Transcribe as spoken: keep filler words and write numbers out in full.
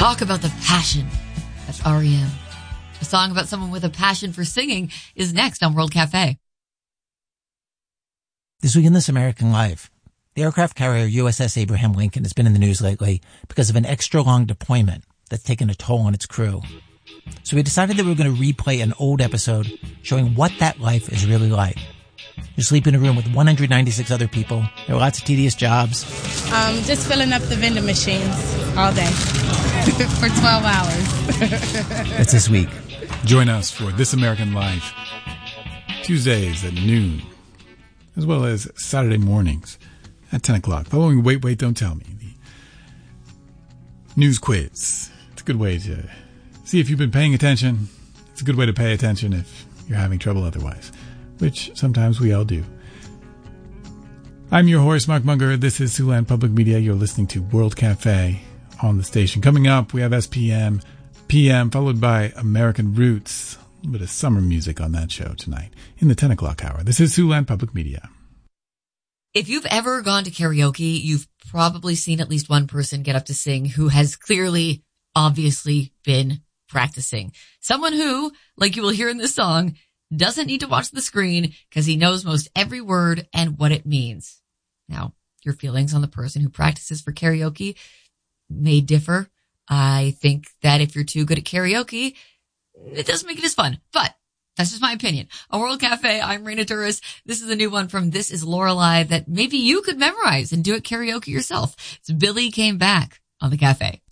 Talk about the passion. That's R E M. A song about someone with a passion for singing is next on World Cafe. This week in This American Life, the aircraft carrier U S S Abraham Lincoln has been in the news lately because of an extra-long deployment that's taken a toll on its crew. So we decided that we were going to replay an old episode showing what that life is really like. You sleep in a room with one hundred ninety-six other people. There are lots of tedious jobs. Um, just filling up the vending machines all day for twelve hours. That's this week. Join us for This American Life, Tuesdays at noon, as well as Saturday mornings at ten o'clock. Following Wait, Wait, Don't Tell Me, the news quiz. It's a good way to see if you've been paying attention. It's a good way to pay attention if you're having trouble otherwise, which sometimes we all do. I'm your host, Mark Munger. This is Siouxland Public Media. You're listening to World Cafe on the station. Coming up, we have S P M, P M, followed by American Roots. A little bit of summer music on that show tonight in the ten o'clock hour. This is Siouxland Public Media. If you've ever gone to karaoke, you've probably seen at least one person get up to sing who has clearly, obviously been practicing. Someone who, like you will hear in this song, doesn't need to watch the screen because he knows most every word and what it means. Now, your feelings on the person who practices for karaoke may differ. I think that if you're too good at karaoke, it doesn't make it as fun, but that's just my opinion. On World Cafe, I'm Raina Duras. This is a new one from This Is Lorelei that maybe you could memorize and do at karaoke yourself. It's Billy Came Back on the Cafe.